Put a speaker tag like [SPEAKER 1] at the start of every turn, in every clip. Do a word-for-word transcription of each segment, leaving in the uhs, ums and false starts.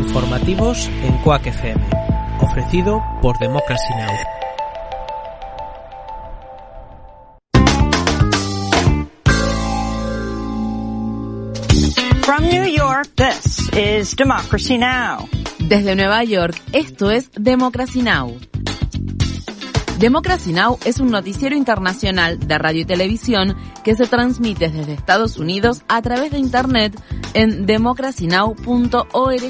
[SPEAKER 1] Informativos en Quack F M, ofrecido por Democracy Now!
[SPEAKER 2] From New York, this is Democracy Now!
[SPEAKER 3] Desde Nueva York, esto es Democracy Now! Democracy Now! Es un noticiero internacional de radio y televisión que se transmite desde Estados Unidos a través de Internet en democracy now punto org.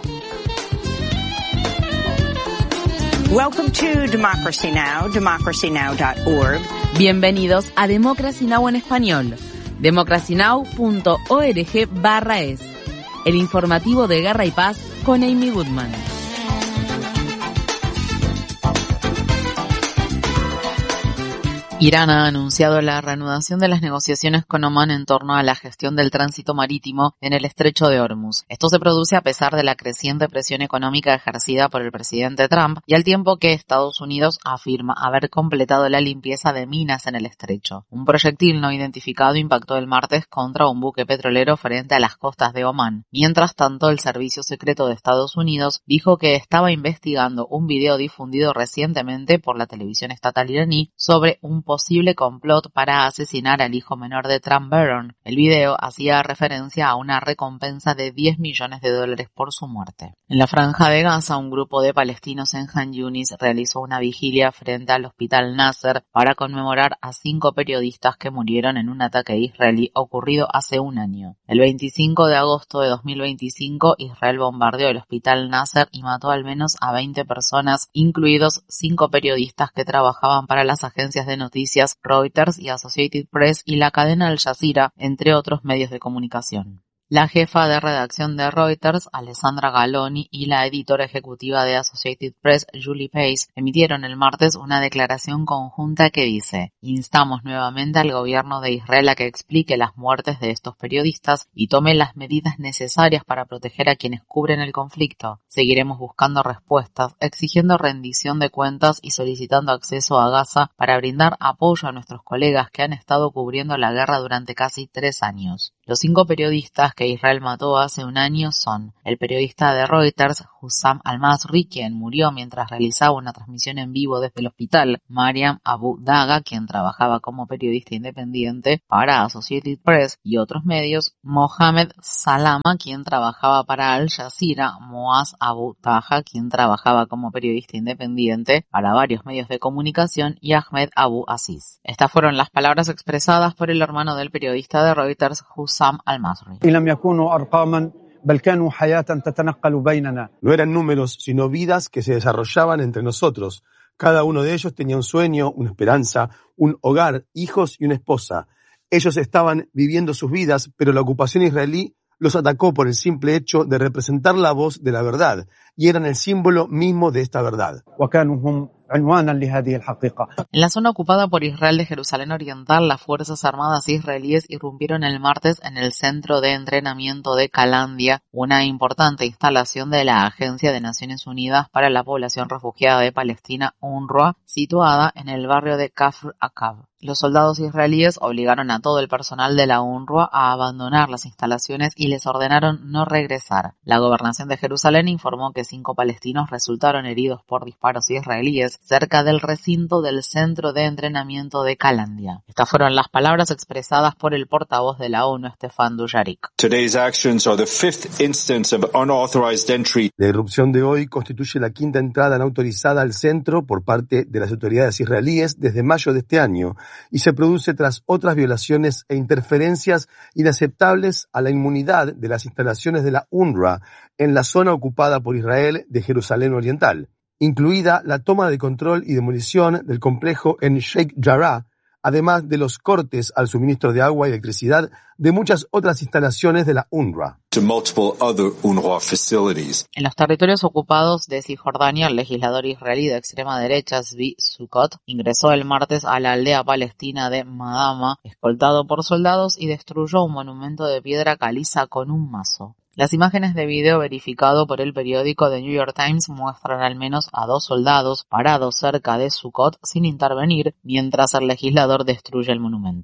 [SPEAKER 2] Welcome to Democracy Now!, democracy now dot org.
[SPEAKER 3] Bienvenidos a Democracy Now! En español, democracy now punto org barra es, el informativo de Guerra y Paz con Amy Goodman. Irán ha anunciado la reanudación de las negociaciones con Omán en torno a la gestión del tránsito marítimo en el estrecho de Hormuz. Esto se produce a pesar de la creciente presión económica ejercida por el presidente Trump y al tiempo que Estados Unidos afirma haber completado la limpieza de minas en el estrecho. Un proyectil no identificado impactó el martes contra un buque petrolero frente a las costas de Omán. Mientras tanto, el Servicio Secreto de Estados Unidos dijo que estaba investigando un video difundido recientemente por la televisión estatal iraní sobre un posible complot para asesinar al hijo menor de Trump, Barron. El video hacía referencia a una recompensa de diez millones de dólares por su muerte. En la Franja de Gaza, un grupo de palestinos en Han Yunis realizó una vigilia frente al Hospital Nasser para conmemorar a cinco periodistas que murieron en un ataque israelí ocurrido hace un año. El veinticinco de agosto de dos mil veinticinco, Israel bombardeó el Hospital Nasser y mató al menos a veinte personas, incluidos cinco periodistas que trabajaban para las agencias de noticias Reuters y Associated Press y la cadena Al Jazeera, entre otros medios de comunicación. La jefa de redacción de Reuters, Alessandra Galloni, y la editora ejecutiva de Associated Press, Julie Pace, emitieron el martes una declaración conjunta que dice: instamos nuevamente al gobierno de Israel a que explique las muertes de estos periodistas y tome las medidas necesarias para proteger a quienes cubren el conflicto. Seguiremos buscando respuestas, exigiendo rendición de cuentas y solicitando acceso a Gaza para brindar apoyo a nuestros colegas que han estado cubriendo la guerra durante casi tres años. Los cinco periodistas que Israel mató hace un año son el periodista de Reuters, Hussam al-Masri, quien murió mientras realizaba una transmisión en vivo desde el hospital, Mariam Abu Daga, quien trabajaba como periodista independiente para Associated Press y otros medios, Mohamed Salama, quien trabajaba para Al Jazeera, Moaz Abu Taha, quien trabajaba como periodista independiente para varios medios de comunicación, y Ahmed Abu Aziz. Estas fueron las palabras expresadas por el hermano del periodista de Reuters, Hussam al-Masri.
[SPEAKER 4] No eran números, sino vidas que se desarrollaban entre nosotros. Cada uno de ellos tenía un sueño, una esperanza, un hogar, hijos y una esposa. Ellos estaban viviendo sus vidas, pero la ocupación israelí los atacó por el simple hecho de representar la voz de la verdad, y eran el símbolo mismo de esta verdad.
[SPEAKER 3] En la zona ocupada por Israel de Jerusalén Oriental, las Fuerzas Armadas israelíes irrumpieron el martes en el Centro de Entrenamiento de Kalandia, una importante instalación de la Agencia de Naciones Unidas para la Población Refugiada de Palestina, UNRWA, situada en el barrio de Kafr Akab. Los soldados israelíes obligaron a todo el personal de la UNRWA a abandonar las instalaciones y les ordenaron no regresar. La gobernación de Jerusalén informó que cinco palestinos resultaron heridos por disparos israelíes cerca del recinto del Centro de Entrenamiento de Kalandia. Estas fueron las palabras expresadas por el portavoz de la ONU, Stefan Dujarric.
[SPEAKER 4] La irrupción de hoy constituye la quinta entrada no autorizada al centro por parte de las autoridades israelíes desde mayo de este año, y se produce tras otras violaciones e interferencias inaceptables a la inmunidad de las instalaciones de la UNRWA en la zona ocupada por Israel de Jerusalén Oriental, incluida la toma de control y demolición del complejo en Sheikh Jarrah, además de los cortes al suministro de agua y electricidad de muchas otras instalaciones de la UNRWA.
[SPEAKER 3] En los territorios ocupados de Cisjordania, el legislador israelí de extrema derecha, Zvi Sukkot, ingresó el martes a la aldea palestina de Madama, escoltado por soldados, y destruyó un monumento de piedra caliza con un mazo. Las imágenes de video verificado por el periódico The New York Times muestran al menos a dos soldados parados cerca de Sukkot sin intervenir mientras el legislador destruye el monumento.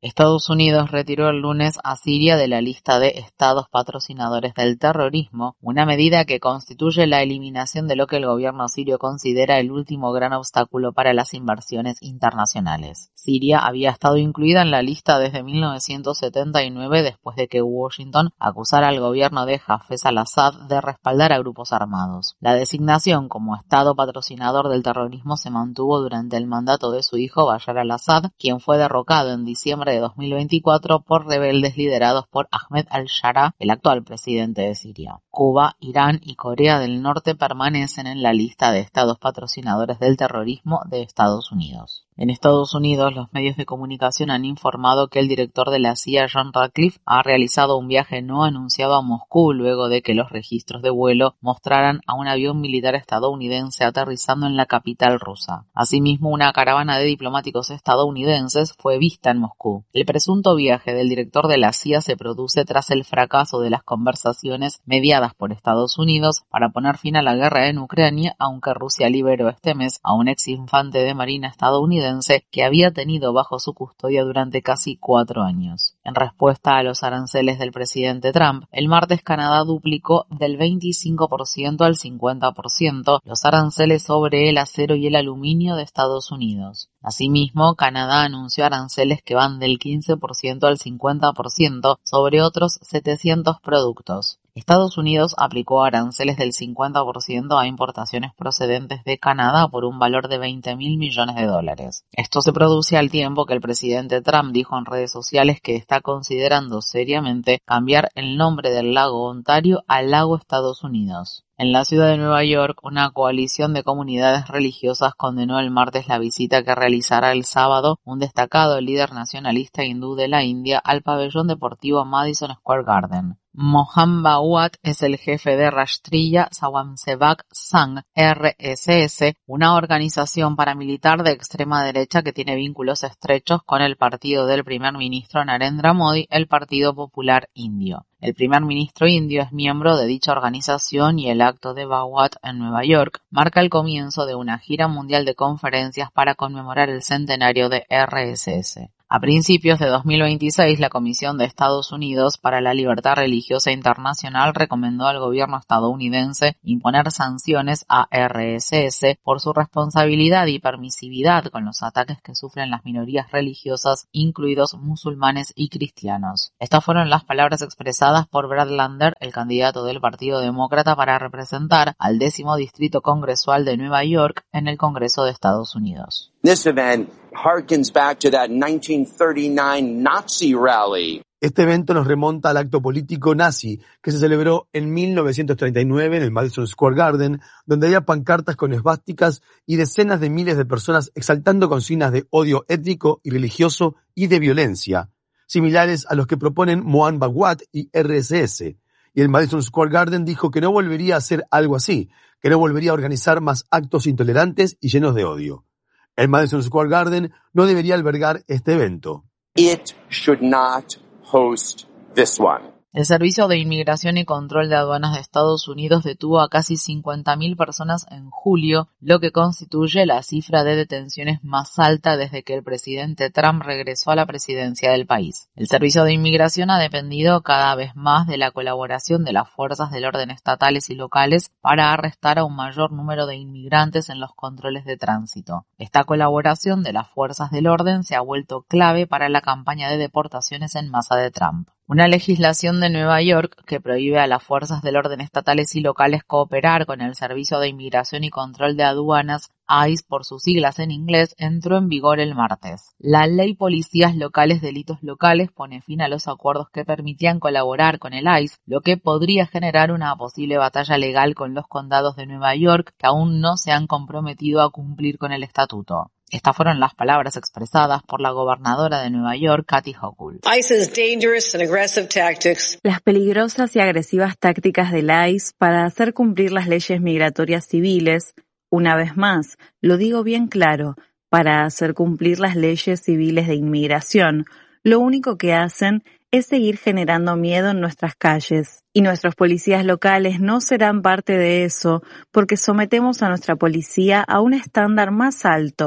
[SPEAKER 3] Estados Unidos retiró el lunes a Siria de la lista de estados patrocinadores del terrorismo, una medida que constituye la eliminación de lo que el gobierno sirio considera el último gran obstáculo para las inversiones internacionales. Siria había estado incluida en la lista desde mil novecientos setenta y nueve después de que Washington acusara al gobierno de Hafez al-Assad de respaldar a grupos armados. La designación como estado patrocinador del terrorismo se mantuvo durante el mandato de su hijo Bashar al-Assad, quien fue derrocado en diciembre de dos mil veinticuatro por rebeldes liderados por Ahmed al-Shara, el actual presidente de Siria. Cuba, Irán y Corea del Norte permanecen en la lista de estados patrocinadores del terrorismo de Estados Unidos. En Estados Unidos, los medios de comunicación han informado que el director de la C I A, John Ratcliffe, ha realizado un viaje no anunciado a Moscú luego de que los registros de vuelo mostraran a un avión militar estadounidense aterrizando en la capital rusa. Asimismo, una caravana de diplomáticos estadounidenses fue vista en Moscú. El presunto viaje del director de la C I A se produce tras el fracaso de las conversaciones mediadas por Estados Unidos para poner fin a la guerra en Ucrania, aunque Rusia liberó este mes a un ex infante de marina estadounidense que había tenido bajo su custodia durante casi cuatro años. En respuesta a los aranceles del presidente Trump, el martes Canadá duplicó del veinticinco por ciento al cincuenta por ciento los aranceles sobre el acero y el aluminio de Estados Unidos. Asimismo, Canadá anunció aranceles que van del quince por ciento al cincuenta por ciento sobre otros setecientos productos. Estados Unidos aplicó aranceles del cincuenta por ciento a importaciones procedentes de Canadá por un valor de veinte mil millones de dólares. Esto se produce al tiempo que el presidente Trump dijo en redes sociales que está considerando seriamente cambiar el nombre del lago Ontario al lago Estados Unidos. En la ciudad de Nueva York, una coalición de comunidades religiosas condenó el martes la visita que realizará el sábado un destacado líder nacionalista hindú de la India al pabellón deportivo Madison Square Garden. Mohan Bhagwat es el jefe de Rashtriya Swayamsevak Sangh R S S, una organización paramilitar de extrema derecha que tiene vínculos estrechos con el partido del primer ministro Narendra Modi, el Partido Popular Indio. El primer ministro indio es miembro de dicha organización y el acto de Bhagwat en Nueva York marca el comienzo de una gira mundial de conferencias para conmemorar el centenario de R S S. A principios de dos mil veintiséis, la Comisión de Estados Unidos para la Libertad Religiosa Internacional recomendó al gobierno estadounidense imponer sanciones a R S S por su responsabilidad y permisividad con los ataques que sufren las minorías religiosas, incluidos musulmanes y cristianos. Estas fueron las palabras expresadas por Brad Lander, el candidato del Partido Demócrata para representar al décimo distrito congresual de Nueva York en el Congreso de Estados Unidos.
[SPEAKER 5] This event harkens back to that nineteen thirty-nine Nazi rally.
[SPEAKER 4] Este evento nos remonta al acto político nazi que se celebró en mil novecientos treinta y nueve en el Madison Square Garden, donde había pancartas con esvásticas y decenas de miles de personas exaltando consignas de odio étnico y religioso y de violencia, similares a los que proponen Mohan Bhagwat y R S S. Y el Madison Square Garden dijo que no volvería a hacer algo así, que no volvería a organizar más actos intolerantes y llenos de odio. El Madison Square Garden no debería albergar este evento.
[SPEAKER 5] It should not host this one.
[SPEAKER 3] El Servicio de Inmigración y Control de Aduanas de Estados Unidos detuvo a casi cincuenta mil personas en julio, lo que constituye la cifra de detenciones más alta desde que el presidente Trump regresó a la presidencia del país. El Servicio de Inmigración ha dependido cada vez más de la colaboración de las fuerzas del orden estatales y locales para arrestar a un mayor número de inmigrantes en los controles de tránsito. Esta colaboración de las fuerzas del orden se ha vuelto clave para la campaña de deportaciones en masa de Trump. Una legislación de Nueva York que prohíbe a las fuerzas del orden estatales y locales cooperar con el Servicio de Inmigración y Control de Aduanas, I C E por sus siglas en inglés, entró en vigor el martes. La Ley Policías Locales Delitos Locales pone fin a los acuerdos que permitían colaborar con el I C E, lo que podría generar una posible batalla legal con los condados de Nueva York que aún no se han comprometido a cumplir con el estatuto. Estas fueron las palabras expresadas por la gobernadora de Nueva York, Kathy Hochul.
[SPEAKER 6] I C E's dangerous and aggressive tactics.
[SPEAKER 7] Las peligrosas y agresivas tácticas del I C E para hacer cumplir las leyes migratorias civiles, una vez más, lo digo bien claro, para hacer cumplir las leyes civiles de inmigración, lo único que hacen es seguir generando miedo en nuestras calles. Y nuestros policías locales no serán parte de eso porque sometemos a nuestra policía a un estándar más alto.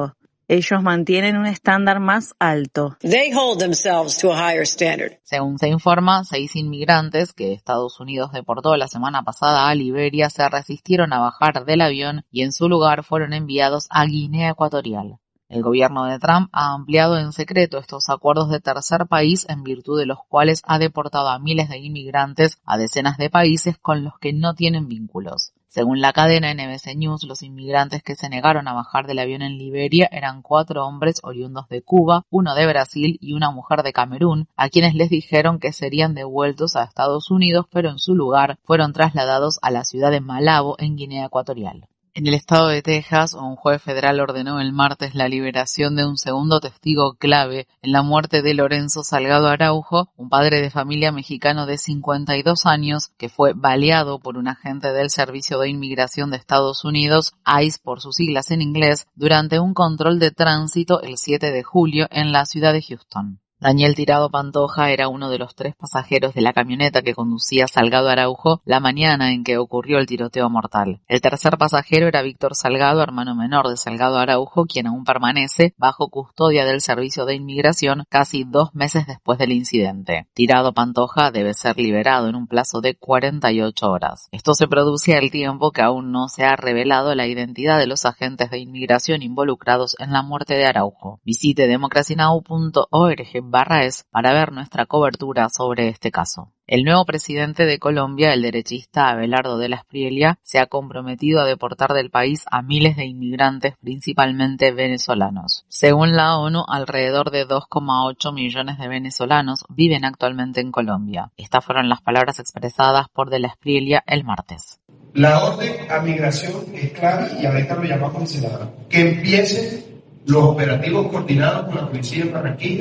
[SPEAKER 7] Ellos mantienen un estándar más alto.
[SPEAKER 6] They hold themselves to a higher standard.
[SPEAKER 3] Según se informa, seis inmigrantes que Estados Unidos deportó la semana pasada a Liberia se resistieron a bajar del avión y en su lugar fueron enviados a Guinea Ecuatorial. El gobierno de Trump ha ampliado en secreto estos acuerdos de tercer país en virtud de los cuales ha deportado a miles de inmigrantes a decenas de países con los que no tienen vínculos. Según la cadena N B C News, los inmigrantes que se negaron a bajar del avión en Liberia eran cuatro hombres oriundos de Cuba, uno de Brasil y una mujer de Camerún, a quienes les dijeron que serían devueltos a Estados Unidos, pero en su lugar fueron trasladados a la ciudad de Malabo, en Guinea Ecuatorial. En el estado de Texas, un juez federal ordenó el martes la liberación de un segundo testigo clave en la muerte de Lorenzo Salgado Araujo, un padre de familia mexicano de cincuenta y dos años que fue baleado por un agente del Servicio de Inmigración de Estados Unidos, ICE por sus siglas en inglés, durante un control de tránsito el siete de julio en la ciudad de Houston. Daniel Tirado Pantoja era uno de los tres pasajeros de la camioneta que conducía Salgado Araujo la mañana en que ocurrió el tiroteo mortal. El tercer pasajero era Víctor Salgado, hermano menor de Salgado Araujo, quien aún permanece bajo custodia del Servicio de Inmigración casi dos meses después del incidente. Tirado Pantoja debe ser liberado en un plazo de cuarenta y ocho horas. Esto se produce al tiempo que aún no se ha revelado la identidad de los agentes de inmigración involucrados en la muerte de Araujo. Visite democracy now punto org barra es para ver nuestra cobertura sobre este caso. El nuevo presidente de Colombia, el derechista Abelardo de la Espriella, se ha comprometido a deportar del país a miles de inmigrantes, principalmente venezolanos. Según la ONU, alrededor de dos coma ocho millones de venezolanos viven actualmente en Colombia. Estas fueron las palabras expresadas por de la Espriella el martes.
[SPEAKER 8] La orden a migración es clave y ahorita lo llamamos el Senado. Que empiecen los operativos coordinados con la policía de Barranquilla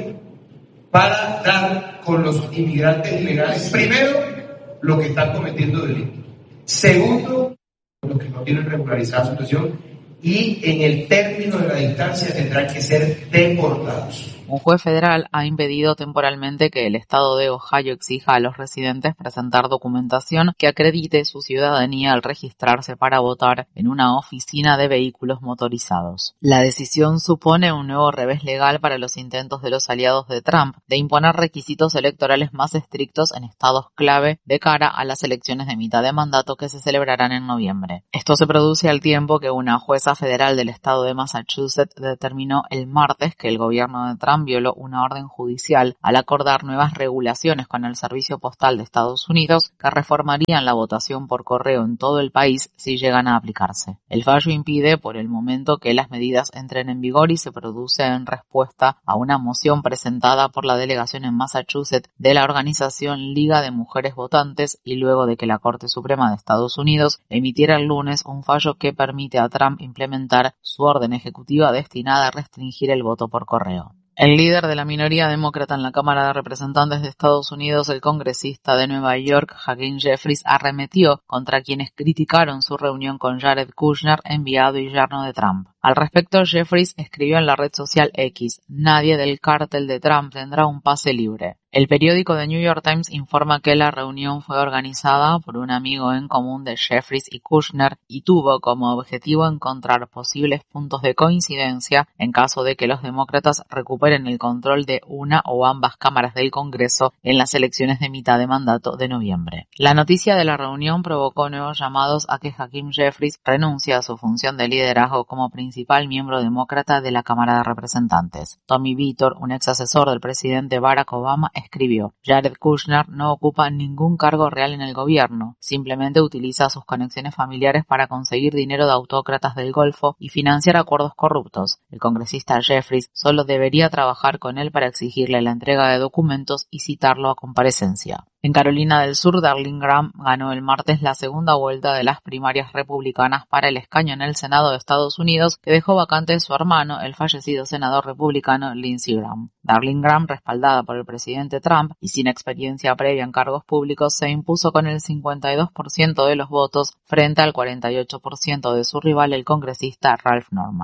[SPEAKER 8] para dar con los inmigrantes ilegales, primero, los que están cometiendo delitos. Segundo, los que no tienen regularizada su situación. Y en el término de la distancia tendrán que ser deportados.
[SPEAKER 3] Un juez federal ha impedido temporalmente que el estado de Ohio exija a los residentes presentar documentación que acredite su ciudadanía al registrarse para votar en una oficina de vehículos motorizados. La decisión supone un nuevo revés legal para los intentos de los aliados de Trump de imponer requisitos electorales más estrictos en estados clave de cara a las elecciones de mitad de mandato que se celebrarán en noviembre. Esto se produce al tiempo que una jueza federal del estado de Massachusetts determinó el martes que el gobierno de Trump violó una orden judicial al acordar nuevas regulaciones con el Servicio Postal de Estados Unidos que reformarían la votación por correo en todo el país si llegan a aplicarse. El fallo impide por el momento que las medidas entren en vigor y se produce en respuesta a una moción presentada por la delegación en Massachusetts de la organización Liga de Mujeres Votantes y luego de que la Corte Suprema de Estados Unidos emitiera el lunes un fallo que permite a Trump implementar su orden ejecutiva destinada a restringir el voto por correo. El líder de la minoría demócrata en la Cámara de Representantes de Estados Unidos, el congresista de Nueva York, Hakeem Jeffries, arremetió contra quienes criticaron su reunión con Jared Kushner, enviado y yerno de Trump. Al respecto, Jeffries escribió en la red social X: nadie del cártel de Trump tendrá un pase libre. El periódico The New York Times informa que la reunión fue organizada por un amigo en común de Jeffries y Kushner y tuvo como objetivo encontrar posibles puntos de coincidencia en caso de que los demócratas recuperen el control de una o ambas cámaras del Congreso en las elecciones de mitad de mandato de noviembre. La noticia de la reunión provocó nuevos llamados a que Hakeem Jeffries renuncie a su función de liderazgo como principal miembro demócrata de la Cámara de Representantes. Tommy Vitor, un ex asesor del presidente Barack Obama, escribió: Jared Kushner no ocupa ningún cargo real en el gobierno, simplemente utiliza sus conexiones familiares para conseguir dinero de autócratas del Golfo y financiar acuerdos corruptos. El congresista Jeffries solo debería trabajar con él para exigirle la entrega de documentos y citarlo a comparecencia. En Carolina del Sur, Darlene Graham ganó el martes la segunda vuelta de las primarias republicanas para el escaño en el Senado de Estados Unidos que dejó vacante su hermano, el fallecido senador republicano Lindsey Graham. Darlene Graham, respaldada por el presidente Trump y sin experiencia previa en cargos públicos, se impuso con el cincuenta y dos por ciento de los votos frente al cuarenta y ocho por ciento de su rival, el congresista Ralph Norman.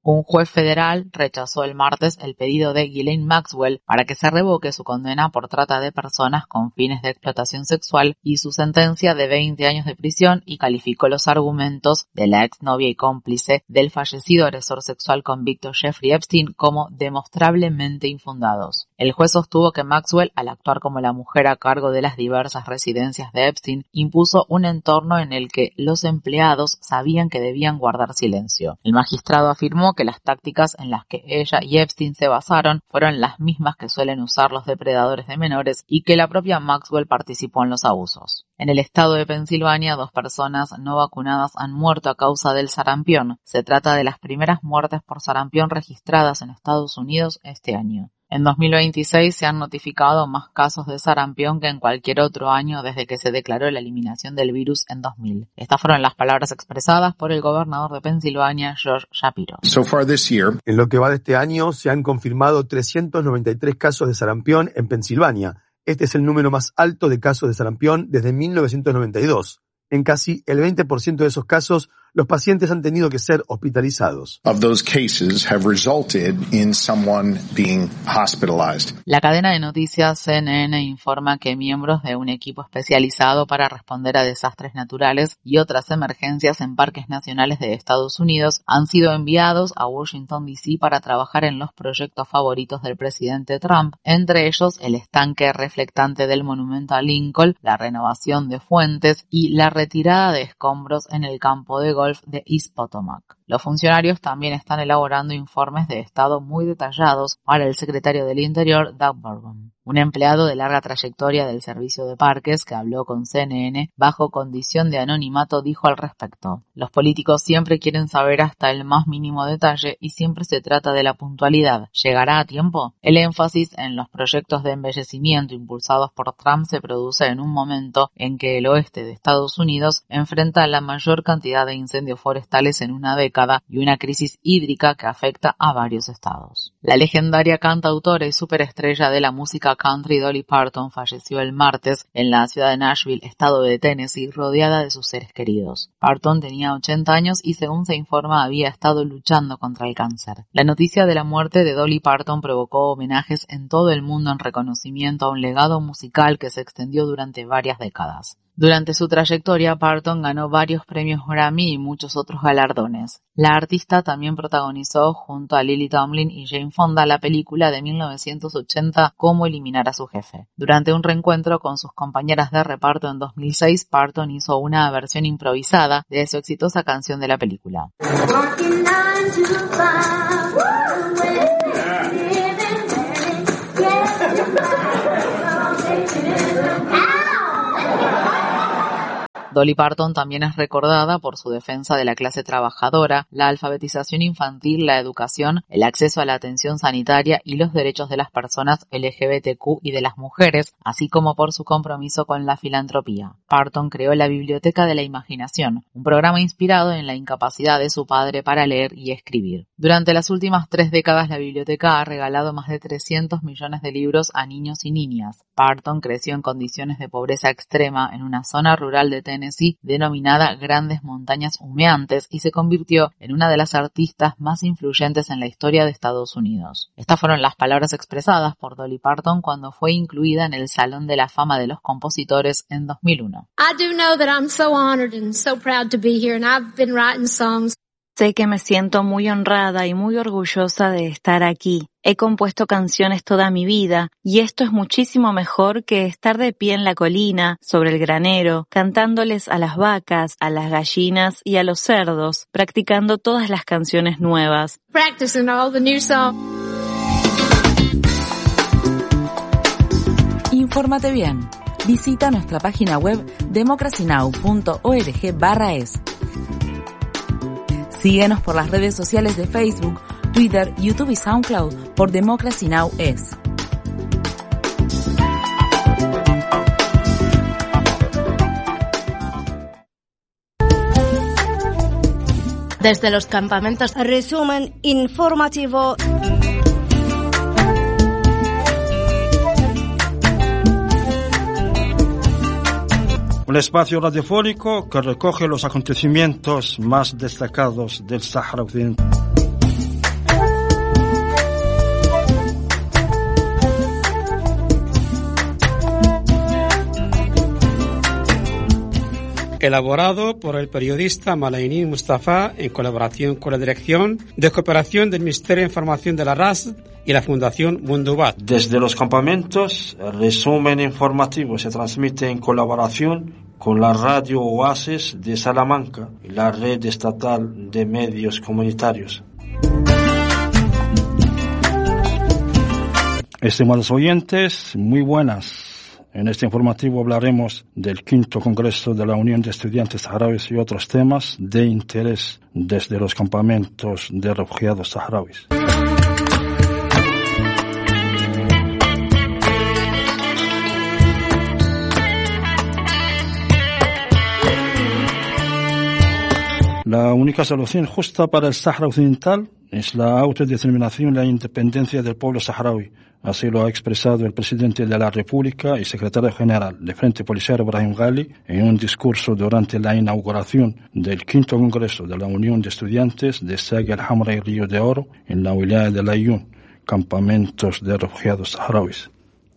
[SPEAKER 3] Un juez federal rechazó el martes el pedido de Ghislaine Maxwell para que se revoque su condena por trata de personas con fines de explotación sexual y su sentencia de veinte años de prisión y calificó los argumentos de la exnovia y cómplice del fallecido agresor sexual convicto Jeffrey Epstein como demostrablemente infundados. El juez sostuvo que Maxwell, al actuar como la mujer a cargo de las diversas residencias de Epstein, impuso un entorno en el que los empleados sabían que debían guardar silencio. El magistrado afirmó que las tácticas en las que ella y Epstein se basaron fueron las mismas que suelen usar los depredadores de menores y que la propia Maxwell participó en los abusos. En el estado de Pensilvania, dos personas no vacunadas han muerto a causa del sarampión. Se trata de las primeras muertes por sarampión registradas en Estados Unidos este año. En dos mil veintiséis se han notificado más casos de sarampión que en cualquier otro año desde que se declaró la eliminación del virus en dos mil. Estas fueron las palabras expresadas por el gobernador de Pensilvania, George Shapiro.
[SPEAKER 4] So far this year, en lo que va de este año, se han confirmado trescientos noventa y tres casos de sarampión en Pensilvania. Este es el número más alto de casos de sarampión desde mil novecientos noventa y dos. En casi el veinte por ciento de esos casos, los pacientes han tenido que ser hospitalizados.
[SPEAKER 9] Of those cases have resulted in someone being hospitalized.
[SPEAKER 3] La cadena de noticias C N N informa que miembros de un equipo especializado para responder a desastres naturales y otras emergencias en parques nacionales de Estados Unidos han sido enviados a Washington D C para trabajar en los proyectos favoritos del presidente Trump, entre ellos el estanque reflectante del monumento a Lincoln, la renovación de fuentes y la retirada de escombros en el campo de golf de East Potomac. Los funcionarios también están elaborando informes de estado muy detallados para el secretario del Interior, Doug Burgum. Un empleado de larga trayectoria del servicio de parques que habló con C N N bajo condición de anonimato dijo al respecto: los políticos siempre quieren saber hasta el más mínimo detalle y siempre se trata de la puntualidad. ¿Llegará a tiempo? El énfasis en los proyectos de embellecimiento impulsados por Trump se produce en un momento en que el oeste de Estados Unidos enfrenta la mayor cantidad de incendios forestales en una década y una crisis hídrica que afecta a varios estados. La legendaria cantautora y superestrella de la música country Dolly Parton falleció el martes en la ciudad de Nashville, estado de Tennessee, rodeada de sus seres queridos. Parton tenía ochenta años y, según se informa, había estado luchando contra el cáncer. La noticia de la muerte de Dolly Parton provocó homenajes en todo el mundo en reconocimiento a un legado musical que se extendió durante varias décadas. Durante su trayectoria, Parton ganó varios premios Grammy y muchos otros galardones. La artista también protagonizó junto a Lily Tomlin y Jane Fonda la película de mil novecientos ochenta Cómo eliminar a su jefe. Durante un reencuentro con sus compañeras de reparto en dos mil seis, Parton hizo una versión improvisada de su exitosa canción de la película. Dolly Parton también es recordada por su defensa de la clase trabajadora, la alfabetización infantil, la educación, el acceso a la atención sanitaria y los derechos de las personas L G B T Q y de las mujeres, así como por su compromiso con la filantropía. Parton creó la Biblioteca de la Imaginación, un programa inspirado en la incapacidad de su padre para leer y escribir. Durante las últimas tres décadas, la biblioteca ha regalado más de trescientos millones de libros a niños y niñas. Parton creció en condiciones de pobreza extrema en una zona rural de Tennessee denominada Grandes Montañas Humeantes y se convirtió en una de las artistas más influyentes en la historia de Estados Unidos. Estas fueron las palabras expresadas por Dolly Parton cuando fue incluida en el Salón de la Fama de los Compositores en dos mil uno.
[SPEAKER 10] I do know that I'm so honored and so proud to be here, and I've been writing songs.
[SPEAKER 7] Sé que me siento muy honrada y muy orgullosa de estar aquí. He compuesto canciones toda mi vida y esto es muchísimo mejor que estar de pie en la colina, sobre el granero, cantándoles a las vacas, a las gallinas y a los cerdos, practicando todas las canciones nuevas.
[SPEAKER 10] Practicing all the new songs.
[SPEAKER 11] Infórmate bien. Visita nuestra página web democracy now punto org barra es. Síguenos por las redes sociales de Facebook, Twitter, YouTube y SoundCloud por Democracy Now! Es.
[SPEAKER 10] Desde los campamentos, resumen informativo.
[SPEAKER 12] Un espacio radiofónico que recoge los acontecimientos más destacados del Sáhara Occidental.
[SPEAKER 13] elaborado por el periodista Malaini Mustafa en colaboración con la Dirección de Cooperación del Ministerio de Información de la R A S D y la Fundación Mundubat.
[SPEAKER 12] Desde los campamentos, el resumen informativo se transmite en colaboración con la Radio Oasis de Salamanca y la Red Estatal de Medios Comunitarios. Estimados oyentes, muy buenas. En este informativo hablaremos del quinto Congreso de la Unión de Estudiantes Saharauis y otros temas de interés desde los campamentos de refugiados saharauis. La única solución justa para el Sáhara Occidental es la autodeterminación y la independencia del pueblo saharaui. Así lo ha expresado el presidente de la República y secretario general del Frente Polisario Brahim Ghali en un discurso durante la inauguración del quinto Congreso de la Unión de Estudiantes de Saga el Hamra y Río de Oro en la wilaya de Layún, campamentos de refugiados saharauis.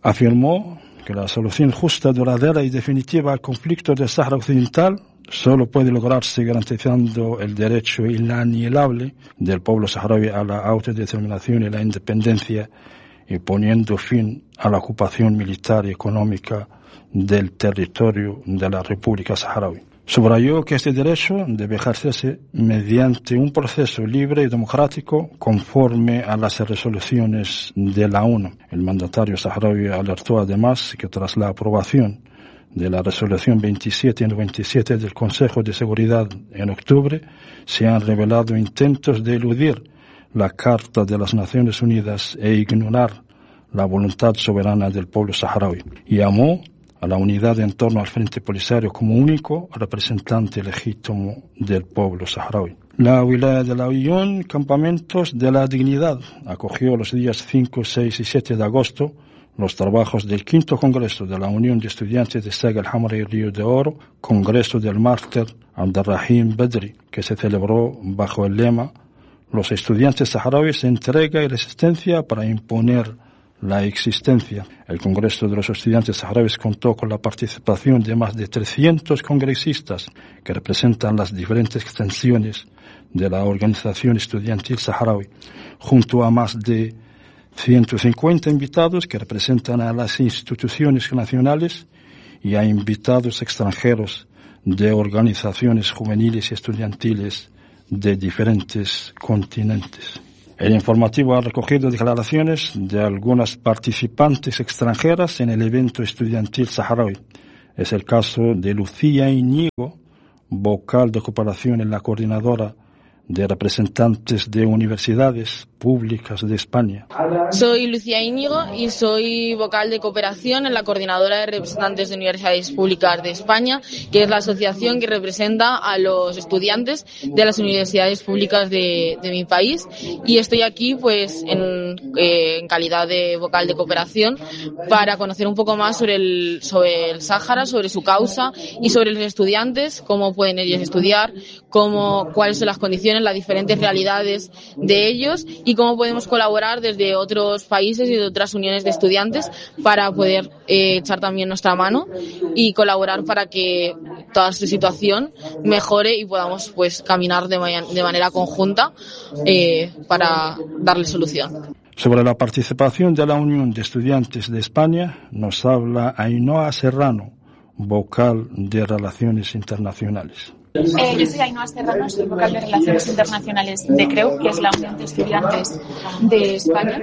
[SPEAKER 12] Afirmó que la solución justa, duradera y definitiva al conflicto del Sáhara Occidental solo puede lograrse garantizando el derecho inalienable del pueblo saharaui a la autodeterminación y la independencia y poniendo fin a la ocupación militar y económica del territorio de la República Saharaui. Subrayó que este derecho debe ejercerse mediante un proceso libre y democrático conforme a las resoluciones de la ONU. El mandatario saharaui alertó además que tras la aprobación de la resolución veintisiete noventa y siete del Consejo de Seguridad en octubre, se han revelado intentos de eludir la Carta de las Naciones Unidas e ignorar la voluntad soberana del pueblo saharaui. Y llamó a la unidad en torno al Frente Polisario como único representante legítimo del pueblo saharaui. La wilaya de Layún, Campamentos de la Dignidad, acogió los días cinco, seis y siete de agosto los trabajos del quinto Congreso de la Unión de Estudiantes de Saga el Hamra y Río de Oro, Congreso del Mártir Abdelrahim Bedri, que se celebró bajo el lema Los estudiantes saharauis, entrega y resistencia para imponer la existencia. El Congreso de los Estudiantes Saharauis contó con la participación de más de trescientos congresistas que representan las diferentes extensiones de la organización estudiantil saharaui, junto a más de ciento cincuenta invitados que representan a las instituciones nacionales y a invitados extranjeros de organizaciones juveniles y estudiantiles de diferentes continentes. El informativo ha recogido declaraciones de algunas participantes extranjeras en el evento estudiantil saharaui. Es el caso de Lucía Íñigo, vocal de cooperación en la coordinadora de representantes de universidades públicas de España.
[SPEAKER 14] Soy Lucía Íñigo y soy vocal de cooperación en la Coordinadora de Representantes de Universidades Públicas de España, que es la asociación que representa a los estudiantes de las universidades públicas de, de mi país. Y estoy aquí pues en, eh, en calidad de vocal de cooperación para conocer un poco más sobre el, sobre el Sáhara, sobre su causa y sobre los estudiantes, cómo pueden ellos estudiar, cómo, cuáles son las condiciones, las diferentes realidades de ellos y cómo podemos colaborar desde otros países y de otras uniones de estudiantes para poder eh, echar también nuestra mano y colaborar para que toda esta situación mejore y podamos pues caminar de, ma- de manera conjunta eh, para darle solución.
[SPEAKER 12] Sobre la participación de la Unión de Estudiantes de España nos habla Ainhoa Serrano, vocal de Relaciones Internacionales.
[SPEAKER 15] Eh, yo soy Ainhoa Serrano, soy vocal de Relaciones Internacionales de CREU, que es la Unión de Estudiantes de España,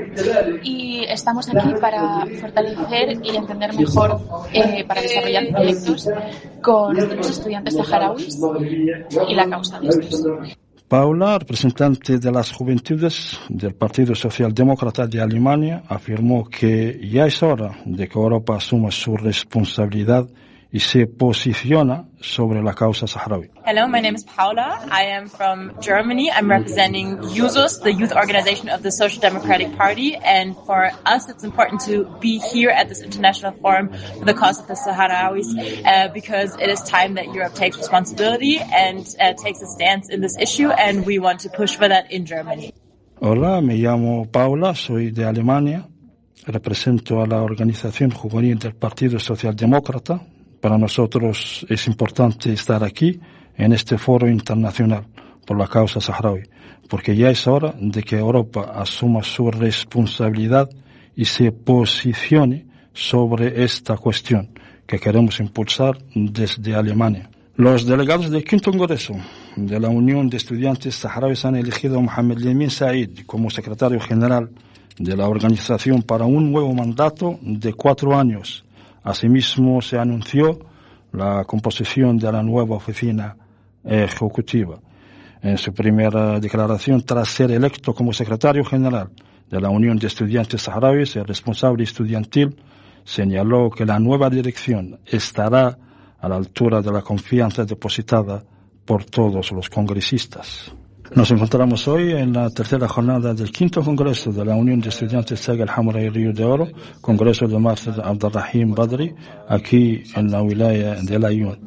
[SPEAKER 15] y estamos aquí para fortalecer y entender mejor, eh, para desarrollar proyectos con los estudiantes saharauis y la causa de estos.
[SPEAKER 12] Paula, representante de las juventudes del Partido Socialdemócrata de Alemania, afirmó que ya es hora de que Europa asuma su responsabilidad y se posiciona sobre la causa saharaui.
[SPEAKER 16] Hello, my name is Paula. I am from Germany. I'm representing JUSOS, the youth organization of the Social Democratic Party, and for us it's important to be here at this international forum for the cause of the Sahrawis uh, because it is time that Europe takes responsibility and uh, takes a stance in this issue, and we want to push for that in Germany.
[SPEAKER 12] Hola, me llamo Paula, soy de Alemania, represento a la organización juvenil del Partido Socialdemócrata. para nosotros es importante estar aquí en este foro internacional por la causa saharaui, porque ya es hora de que Europa asuma su responsabilidad y se posicione sobre esta cuestión que queremos impulsar desde Alemania. Los delegados del quinto Congreso de la Unión de Estudiantes Saharauis han elegido a Mohamed Lemin Said como secretario general de la organización para un nuevo mandato de cuatro años. Asimismo, se anunció la composición de la nueva oficina ejecutiva. En su primera declaración, tras ser electo como secretario general de la Unión de Estudiantes Saharauis, el responsable estudiantil señaló que la nueva dirección estará a la altura de la confianza depositada por todos los congresistas. Nos encontramos hoy en la tercera jornada del quinto Congreso de la Unión de Estudiantes Saga El Hamra y Río de Oro, Congreso de Marcel Abdelrahim Badri, aquí en la wilaya de Layún.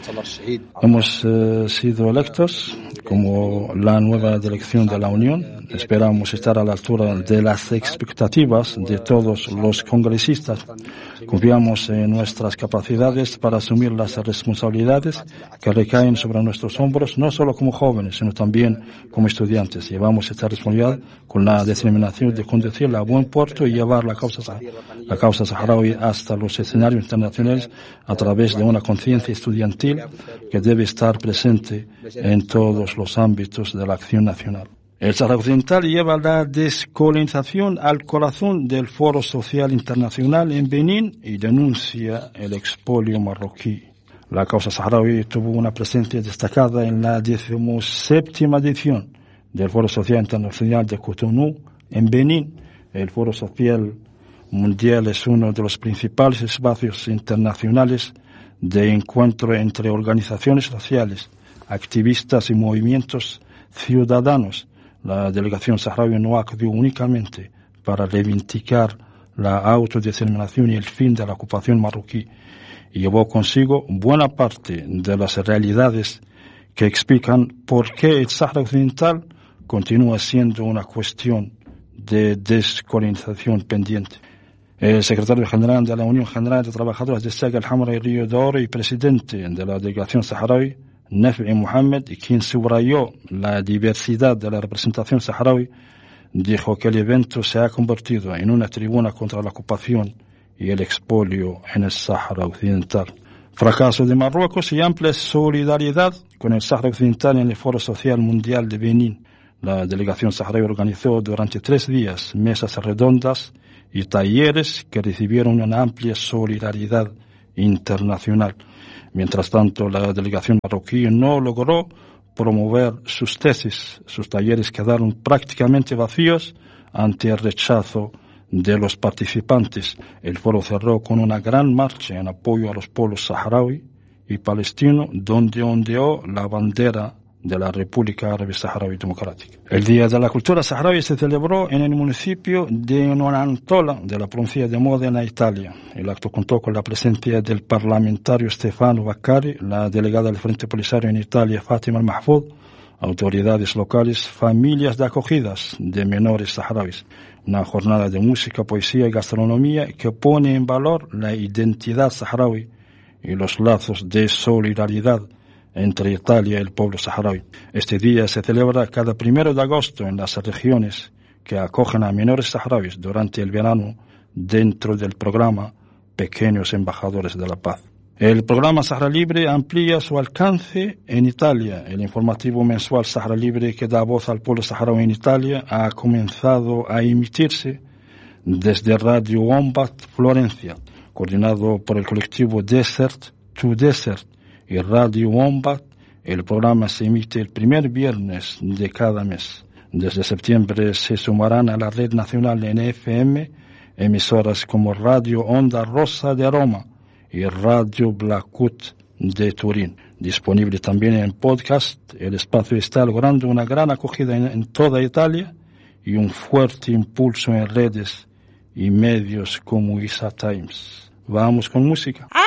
[SPEAKER 12] Hemos eh, sido electos como la nueva dirección de la Unión. Esperamos estar a la altura de las expectativas de todos los congresistas. Confiamos en nuestras capacidades para asumir las responsabilidades que recaen sobre nuestros hombros, no solo como jóvenes, sino también como estudiantes. Llevamos esta responsabilidad con la determinación de conducirla a buen puerto y llevar la causa, la causa saharaui hasta los escenarios internacionales a través de una conciencia estudiantil que debe estar presente en todos los ámbitos de la acción nacional. El Sáhara Occidental lleva la descolonización al corazón del Foro Social Internacional en Benín y denuncia el expolio marroquí. La causa saharaui tuvo una presencia destacada en la decimoséptima edición del Foro Social Internacional de Cotonú en Benín. El Foro Social Mundial es uno de los principales espacios internacionales de encuentro entre organizaciones sociales, activistas y movimientos ciudadanos. La delegación saharaui no acudió únicamente para reivindicar la autodeterminación y el fin de la ocupación marroquí, y llevó consigo buena parte de las realidades que explican por qué el Sáhara Occidental continúa siendo una cuestión de descolonización pendiente. El secretario general de la Unión General de Trabajadores de Saga El Hamra y Río de Oro y presidente de la delegación saharaui, Nafi Mohamed, quien subrayó la diversidad de la representación saharaui, dijo que el evento se ha convertido en una tribuna contra la ocupación y el expolio en el Sáhara Occidental. Fracaso de Marruecos y amplia solidaridad con el Sáhara Occidental en el Foro Social Mundial de Benín. La delegación saharaui organizó durante tres días mesas redondas y talleres que recibieron una amplia solidaridad internacional. Mientras tanto, la delegación marroquí no logró promover sus tesis. Sus talleres quedaron prácticamente vacíos ante el rechazo de los participantes. El foro cerró con una gran marcha en apoyo a los pueblos saharaui y palestino, donde ondeó la bandera de la República Árabe Saharaui Democrática. El Día de la Cultura Saharaui se celebró en el municipio de Nonantola, de la provincia de Módena, Italia. El acto contó con la presencia del parlamentario Stefano Baccari, la delegada del Frente Polisario en Italia, Fatima Al-Mahfoud, autoridades locales, familias de acogidas de menores saharauis. Una jornada de música, poesía y gastronomía que pone en valor la identidad saharaui y los lazos de solidaridad entre Italia y el pueblo saharaui. Este día se celebra cada primero de agosto en las regiones que acogen a menores saharauis durante el verano dentro del programa Pequeños Embajadores de la Paz. El programa Sahara Libre amplía su alcance en Italia. El informativo mensual Sahara Libre, que da voz al pueblo saharaui en Italia, ha comenzado a emitirse desde Radio Wombat Florencia, coordinado por el colectivo Desert to Desert y Radio Wombat. El programa se emite el primer viernes de cada mes. Desde septiembre se sumarán a la red nacional en F M emisoras como Radio Onda Rosa de Roma y Radio Blackwood de Turín. Disponible también en podcast, el espacio está logrando una gran acogida en, en toda Italia y un fuerte impulso en redes y medios como Isa Times. Vamos con música.